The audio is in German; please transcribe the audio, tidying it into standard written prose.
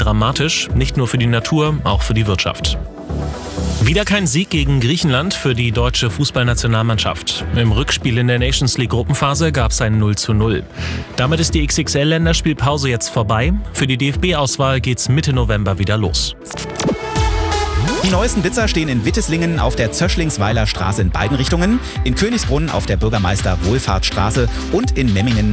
dramatisch, nicht nur für die Natur, auch für die Wirtschaft. Wieder kein Sieg gegen Griechenland für die deutsche Fußballnationalmannschaft. Im Rückspiel in der Nations League Gruppenphase gab es ein 0:0. Damit ist die XXL-Länderspielpause jetzt vorbei. Für die DFB-Auswahl geht's Mitte November wieder los. Die neuesten Blitzer stehen in Witteslingen auf der Zöschlingsweiler Straße in beiden Richtungen, in Königsbrunn auf der Bürgermeister-Wohlfahrtsstraße und in Memmingen